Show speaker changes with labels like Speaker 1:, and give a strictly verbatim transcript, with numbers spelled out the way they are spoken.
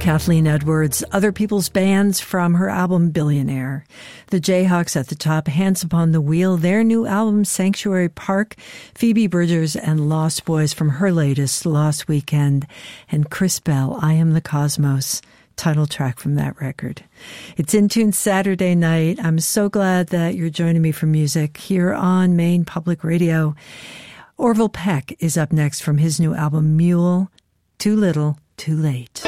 Speaker 1: Kathleen Edwards, Other People's Bands from her album Billionaire. The Jayhawks at the top, Hands Upon the Wheel, their new album Sanctuary Park, Phoebe Bridgers and Lost Boys from her latest Lost Weekend, and Chris Bell, I Am the Cosmos, title track from that record. It's In Tune Saturday night. I'm so glad that you're joining me for music here on Maine Public Radio. Orville Peck is up next from his new album Mule, Too Little, Too Late.